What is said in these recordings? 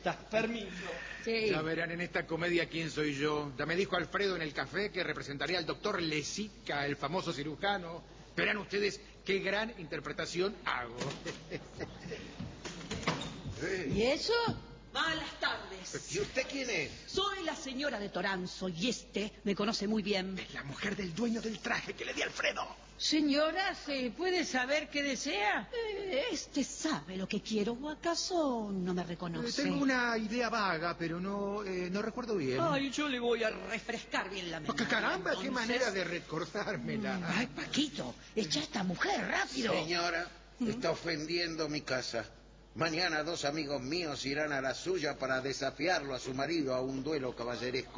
visita. Permiso. Sí. Ya verán en esta comedia quién soy yo. Ya me dijo Alfredo en el café que representaría al doctor Lesica, el famoso cirujano. Verán ustedes qué gran interpretación hago. ¿Y eso? Malas tardes. ¿Y usted quién es? Soy la señora de Toranzo y me conoce muy bien. Es la mujer del dueño del traje que le di a Alfredo. Señora, ¿se puede saber qué desea? ¿Sabe lo que quiero o acaso no me reconoce? Tengo una idea vaga, pero no recuerdo bien. Ay, yo le voy a refrescar bien la memoria. ¡Caramba! Entonces... ¡Qué manera de recordármela! Ay, Paquito, echa a esta mujer, rápido. Señora, está ofendiendo mi casa. Mañana 2 amigos míos irán a la suya para desafiarlo a su marido a un duelo caballeresco.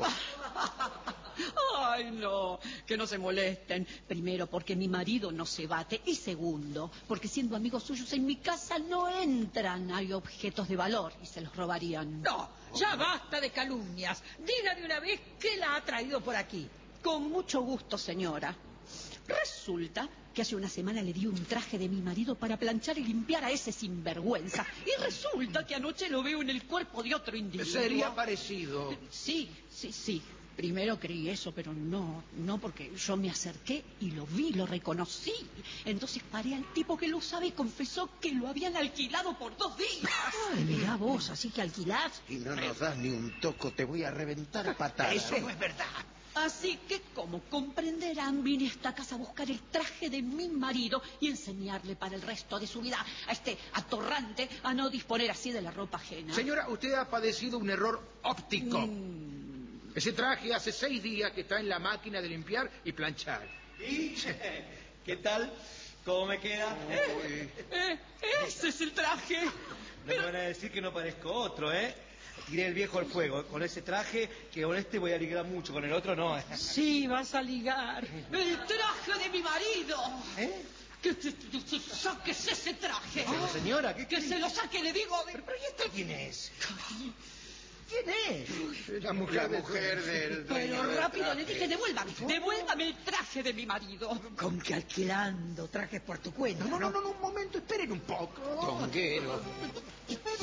Ay, no, que no se molesten. Primero, porque mi marido no se bate. Y segundo, porque siendo amigos suyos en mi casa no entran. Hay objetos de valor y se los robarían. No, ya basta de calumnias. Diga de una vez qué la ha traído por aquí. Con mucho gusto, señora. Resulta que hace una semana le di un traje de mi marido para planchar y limpiar a ese sinvergüenza. Y resulta que anoche lo veo en el cuerpo de otro individuo. Sería parecido. Sí. Primero creí eso, pero no, porque yo me acerqué y lo vi, lo reconocí. Entonces paré al tipo que lo usaba y confesó que lo habían alquilado por 2 días. Ay, mirá vos, así que alquilás. Y no nos das ni un toco, te voy a reventar a patadas. Eso no es verdad. Así que, como comprenderán, vine a esta casa a buscar el traje de mi marido y enseñarle para el resto de su vida a este atorrante a no disponer así de la ropa ajena. Señora, usted ha padecido un error óptico. Ese traje hace 6 días que está en la máquina de limpiar y planchar. ¿Y qué tal? ¿Cómo me queda? Ese es el traje. No me van a decir que no parezco otro, ¿eh? Tiré el viejo al fuego. Con ese traje, que con este voy a ligar mucho, con el otro no. Sí, vas a ligar. ¡El traje de mi marido! ¿Eh? ¡Que se saques ese traje! Pero señora, ¡Que se lo saque, le digo! ¿Pero ¿y esta quién es? ¿Quién es? La mujer del dueño Pero del rápido, traje. le dije, devuélvame el traje de mi marido. Con que alquilando trajes por tu cuenta. No, un momento, esperen un poco. Tonguero.